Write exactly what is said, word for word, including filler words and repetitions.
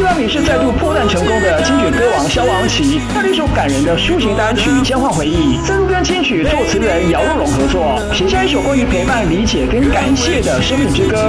让你是再度破蛋成功的金曲歌王萧煌奇，带了一首感人的抒情单曲《交换回忆》，再度跟金曲作词人姚若龙合作，写下一首关于陪伴、理解跟感谢的生命之歌。